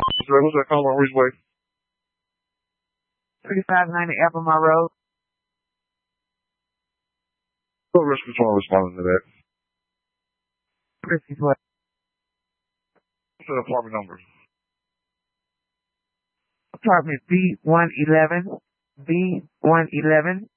What's that call on Ridgeway? 3590 Applemont Road. What respiratory responding to that? Christy's what? What's the apartment number? Apartment B111. B111.